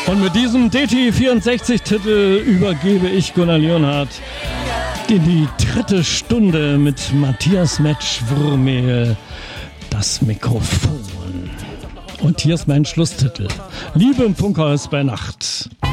Und mit diesem DT64-Titel übergebe ich Gunnar Leonhardt in die dritte Stunde mit Matthias Metsch-Wurmehl das Mikrofon. Und hier ist mein Schlusstitel. Liebe im Funkhaus bei Nacht.